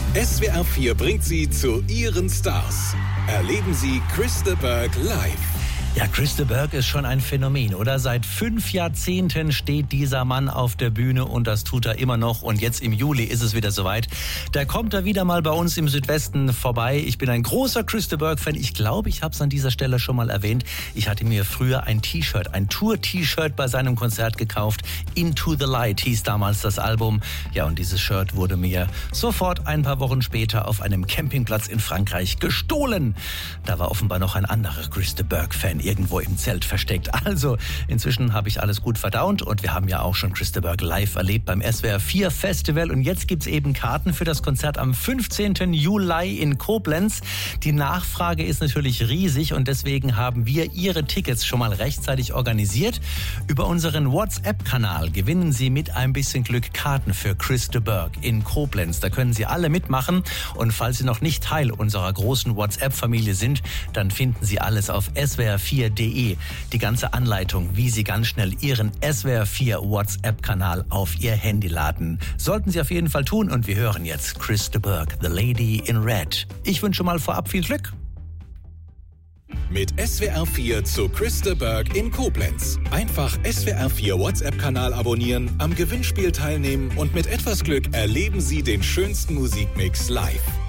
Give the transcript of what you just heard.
SWR 4 bringt Sie zu Ihren Stars. Erleben Sie Chris de Burgh live. Ja, Chris de Burgh ist schon ein Phänomen, oder? Seit 5 Jahrzehnten steht dieser Mann auf der Bühne und das tut er immer noch. Und jetzt im Juli ist es wieder soweit. Da kommt er wieder mal bei uns im Südwesten vorbei. Ich bin ein großer Chris de Burgh-Fan. Ich glaube, ich habe es an dieser Stelle schon mal erwähnt. Ich hatte mir früher ein T-Shirt, ein Tour-T-Shirt bei seinem Konzert gekauft. Into the Light hieß damals das Album. Ja, und dieses Shirt wurde mir sofort ein paar Wochen später auf einem Campingplatz in Frankreich gestohlen. Da war offenbar noch ein anderer Chris de Burgh-Fan irgendwo im Zelt versteckt. Also, inzwischen habe ich alles gut verdaut und wir haben ja auch schon Chris de Burgh live erlebt beim SWR 4 Festival und jetzt gibt's eben Karten für das Konzert am 15. Juli in Koblenz. Die Nachfrage ist natürlich riesig und deswegen haben wir Ihre Tickets schon mal rechtzeitig organisiert. Über unseren WhatsApp-Kanal gewinnen Sie mit ein bisschen Glück Karten für Chris de Burgh in Koblenz. Da können Sie alle mitmachen und falls Sie noch nicht Teil unserer großen WhatsApp-Familie sind, dann finden Sie alles auf swr4.de. Die ganze Anleitung, wie Sie ganz schnell Ihren SWR 4 WhatsApp-Kanal auf Ihr Handy laden. Sollten Sie auf jeden Fall tun und wir hören jetzt Chris de Burgh, The Lady in Red. Ich wünsche mal vorab viel Glück. Mit SWR 4 zu Chris de Burgh in Koblenz. Einfach SWR 4 WhatsApp-Kanal abonnieren, am Gewinnspiel teilnehmen und mit etwas Glück erleben Sie den schönsten Musikmix live.